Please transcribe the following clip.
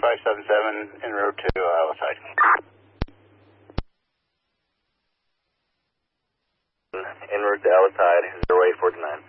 577 en route to Alcide. En route to Alcide, 0849.